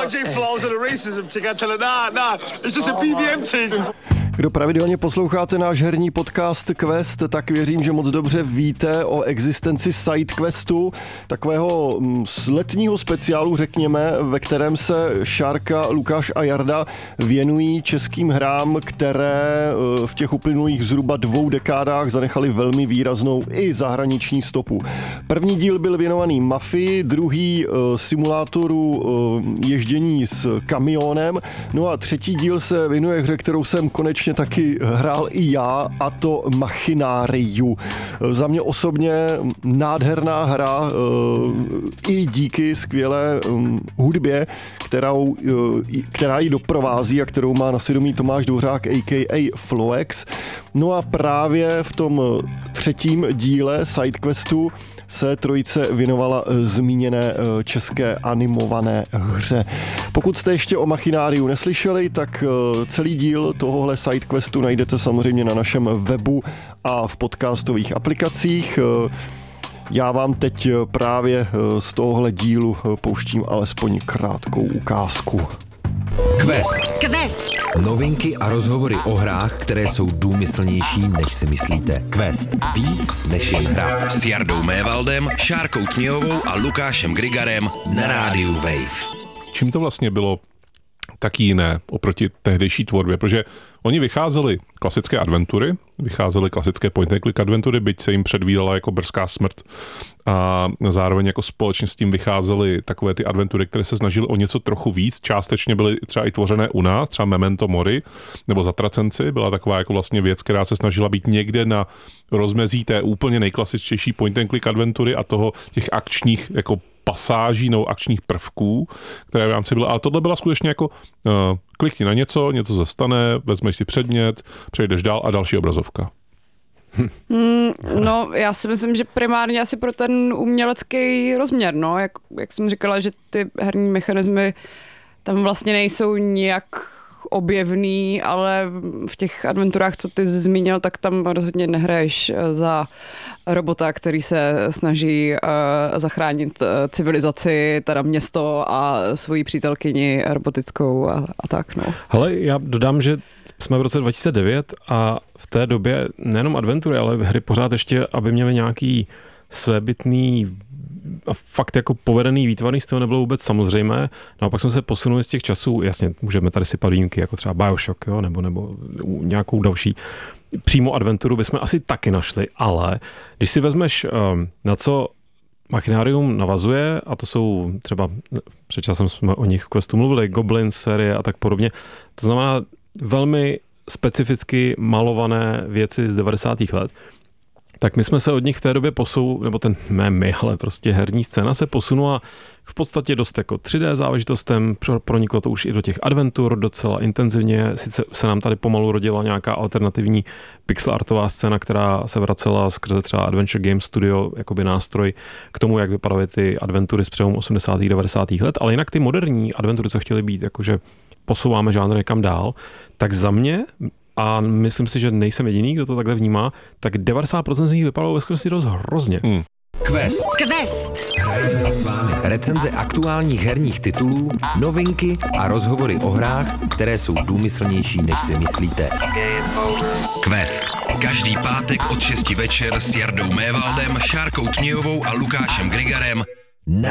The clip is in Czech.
RJ flaws and the racism thing. I tell her, nah, it's just a BBM thing. Kdo pravidelně posloucháte náš herní podcast Quest, tak věřím, že moc dobře víte o existenci SideQuestu, takového letního speciálu, řekněme, ve kterém se Šárka, Lukáš a Jarda věnují českým hrám, které v těch uplynulých zhruba 2 dekádách zanechaly velmi výraznou i zahraniční stopu. První díl byl věnovaný Mafii, druhý simulátoru ježdění s kamionem, no a třetí díl se věnuje hře, kterou jsem konečně taky hrál i já, a to Machinarium. Za mě osobně nádherná hra, i díky skvělé hudbě, která ji doprovází a kterou má na svědomí Tomáš Dvořák a.k.a. Floex. No a právě v tom třetím díle SideQuestu se trojice věnovala zmíněné české animované hře. Pokud jste ještě o Machinariu neslyšeli, tak celý díl tohohle SideQuestu najdete samozřejmě na našem webu a v podcastových aplikacích. Já vám teď právě z tohohle dílu pouštím alespoň krátkou ukázku. Quest. Novinky a rozhovory o hrách, které jsou důmyslnější, než si myslíte. Quest. Víc než jen hra. S Jardou Mévaldem, Šárkou Tmějovou a Lukášem Grigarem na rádiu Wave. Čím to vlastně bylo tak jiné oproti tehdejší tvorbě? Protože oni vycházeli klasické adventury, vycházely klasické point-and-click adventury, byť se jim předvídala jako brzká smrt, a zároveň jako společně s tím vycházely takové ty adventury, které se snažily o něco trochu víc, částečně byly třeba i tvořené u nás, třeba Memento Mori nebo Zatracenci, byla taková jako vlastně věc, která se snažila být někde na rozmezí té úplně nejklasičtější point-and-click adventury a toho těch akčních jako pasáží nebo akčních prvků, které v rámci byly, ale tohle byla skutečně jako klikni na něco se stane, vezmeš si předmět, přejdeš dál a další obrazovka. No, já si myslím, že primárně asi pro ten umělecký rozměr, no, jak jsem říkala, že ty herní mechanismy tam vlastně nejsou nijak objevný, ale v těch adventurách, co ty zmínil, tak tam rozhodně nehraješ za robota, který se snaží zachránit civilizaci, teda město a svoji přítelkyni robotickou a tak, no. Hele, já dodám, že jsme v roce 2009 a v té době nejenom adventury, ale hry pořád ještě, aby měly nějaký svébytný a fakt jako povedený výtvarný styl nebylo vůbec samozřejmé. No a pak jsme se posunuli z těch časů, jasně, můžeme tady sypat výjimky, jako třeba BioShock, jo, nebo nějakou další. Přímo adventuru bychom asi taky našli, ale když si vezmeš, na co Machinarium navazuje, a to jsou třeba, před časem jsme o nich v Questu mluvili, Goblins série a tak podobně, to znamená velmi specificky malované věci z 90. let, tak my jsme se od nich v té době nebo ale prostě herní scéna se posunula v podstatě dost jako 3D záležitostem, proniklo to už i do těch adventur docela intenzivně, sice se nám tady pomalu rodila nějaká alternativní pixelartová scéna, která se vracela skrze třeba Adventure Game Studio, jakoby nástroj k tomu, jak vypadaly ty adventury z přelomu 80. a 90. let, ale jinak ty moderní adventury, co chtěly být, jakože posouváme žánr někam dál, tak za mě, a myslím si, že nejsem jediný, kdo to takhle vnímá, tak 90% z nich vypadalo ve skutečnosti dost hrozně. Quest. Hrajeme si s vámi recenze aktuálních herních titulů, novinky a rozhovory o hrách, které jsou důmyslnější, než si myslíte. Quest. Každý pátek od 6 večer s Jardou Mévaldem, Šárkou Tmějovou a Lukášem Grigarem Na